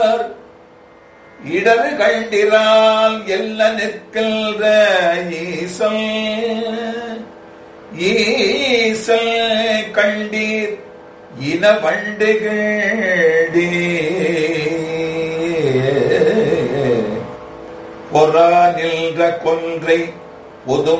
இடரு கண்டிரால் எல்ல நிற்கின்ற ஈசல் ஈசல் கண்டீர் இன வண்டுகளே பொறா நின்ற கொன்றை பொது